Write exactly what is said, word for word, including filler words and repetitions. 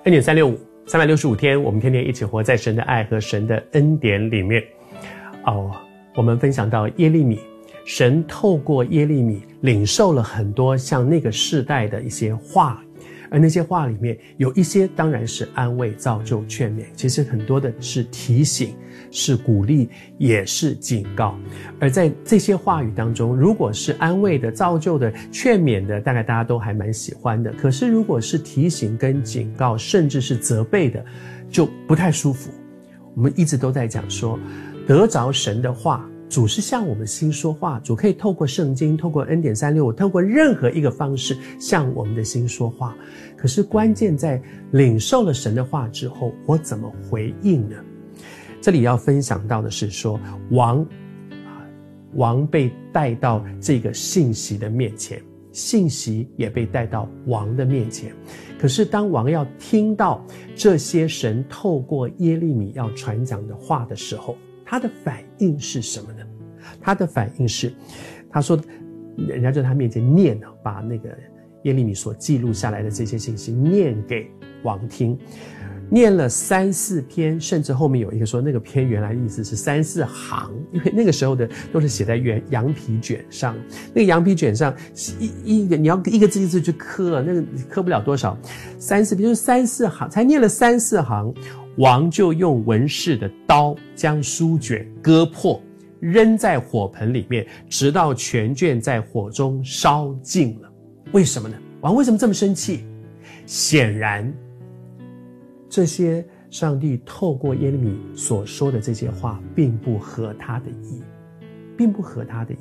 恩典三六五，三百六十五天，我们天天一起活在神的爱和神的恩典里面。哦，我们分享到耶利米，神透过耶利米领受了很多像那个世代的一些话，而那些话里面有一些当然是安慰、造就、劝勉，其实很多的是提醒，是鼓励，也是警告。而在这些话语当中，如果是安慰的、造就的、劝勉的，大概大家都还蛮喜欢的。可是如果是提醒跟警告，甚至是责备的，就不太舒服。我们一直都在讲说，得着神的话，主是向我们心说话，主可以透过圣经，透过恩典三六五，透过任何一个方式向我们的心说话。可是关键在领受了神的话之后，我怎么回应呢？这里要分享到的是说，王王被带到这个信息的面前，信息也被带到王的面前。可是当王要听到这些神透过耶利米要传讲的话的时候，他的反应是什么呢？他的反应是，他说人家在他面前念，把那个耶利米所记录下来的这些信息念给王听，念了三四篇，甚至后面有一个说那个篇原来的意思是三四行，因为那个时候的都是写在原羊皮卷上，那个羊皮卷上一一个你要一个字一个字去刻，那个刻不了多少，三四篇就是三四行，才念了三四行，王就用文士的刀将书卷割破，扔在火盆里面，直到全卷在火中烧尽了。为什么呢？王为什么这么生气？显然这些上帝透过耶利米所说的这些话并不合他的意，并不合他的意。